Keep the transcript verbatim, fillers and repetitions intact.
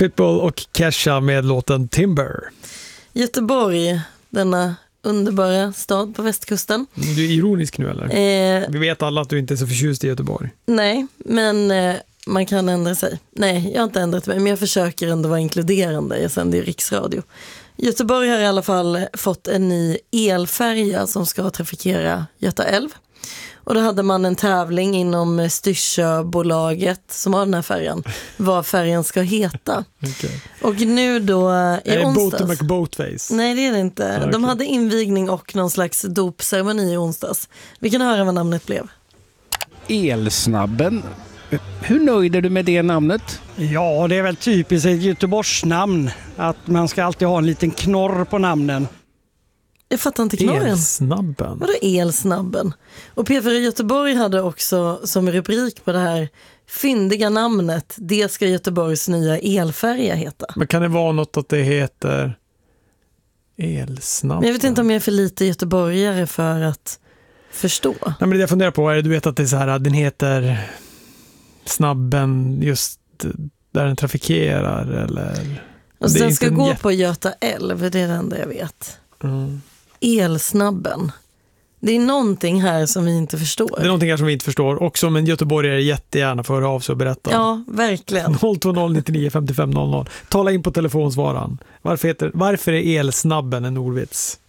Pitbull och Kesha med låten Timber. Göteborg, denna underbara stad på västkusten. Du är ironisk nu eller? Eh, Vi vet alla att du inte är så förtjust i Göteborg. nej, men eh, man kan ändra sig. Nej, jag har inte ändrat mig, men jag försöker ändå vara inkluderande. Jag sänder ju riksradio. Göteborg har i alla fall fått en ny elfärja som ska trafikera Göta älv. Och då hade man en tävling inom Styrsöbolaget som har den här färjan. Vad färjan ska heta. Okay. Och nu då i är det onsdags... Boat McBoatface? Nej, det är det inte. Okay. De hade invigning och någon slags dopceremoni i onsdags. Vi kan höra vad namnet blev. Elsnabben. Hur nöjd är du med det namnet? Ja, det är väl typiskt ett Göteborgsnamn. Att man ska alltid ha en liten knorr på namnen. Jag fattar inte knorren. Elsnabben. Vadå Elsnabben? Och P fyra Göteborg hade också som rubrik på det här fyndiga namnet, det ska Göteborgs nya elfärja heta. Men kan det vara något att det heter Elsnabben? Men jag vet inte om jag är för lite göteborgare för att förstå. Nej, men det jag funderar på är, du vet att det är så här, den heter Snabben just där den trafikerar eller... Och så det är den ska inte gå jätt... på Göta älv, det är det enda jag vet. Mm. Elsnabben. Det är någonting här som vi inte förstår. Det är någonting här som vi inte förstår. Och som en göteborgare jättegärna får höra av sig och berätta. Ja, verkligen. noll två noll nittionio femtiofem noll noll. Tala in på telefonsvaran. Varför, heter, varför är Elsnabben en ordvits?